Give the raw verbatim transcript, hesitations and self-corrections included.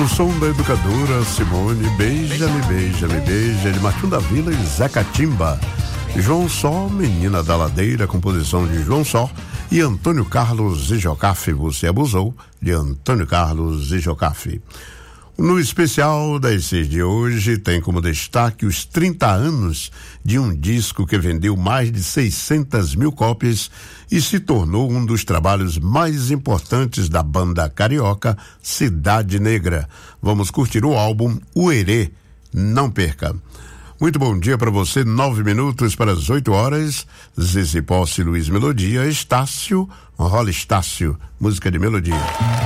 No som da educadora Simone, beija-me, beija-me, beija, de Martim da Vila e Zé Catimba. João Só, Menina da Ladeira, composição de João Só e Antônio Carlos e Jocafe. Você abusou, de Antônio Carlos e Jocafe. No especial das seis de hoje, tem como destaque os trinta anos de um disco que vendeu mais de seiscentas mil cópias e se tornou um dos trabalhos mais importantes da banda carioca Cidade Negra. Vamos curtir o álbum Uerê. Não perca. Muito bom dia para você, nove minutos para as oito horas. Zezé Posse, Luiz Melodia, Estácio, Rola Estácio, música de melodia.